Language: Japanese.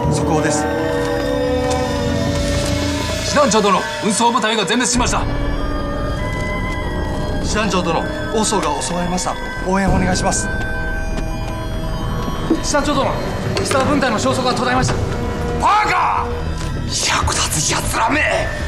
速報です。 師団長殿、運送部隊が全滅しました。 師団長殿、王曹が襲われました。応援お願いします。 師団長殿、スター分隊の消息が途絶えました。 バカ！役立つ奴らめ！